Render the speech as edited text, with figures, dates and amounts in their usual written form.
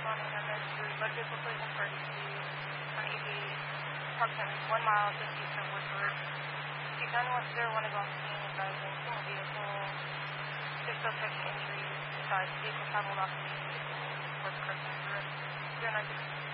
morning on this motor vehicle collision courtesy, 188, approximately 1 mile just east of Woodford. Chief 910 is on scene advising single vehicle, 6 suspects injuries, besides vehicle traveled off the vehicle towards Kirkland Road. 09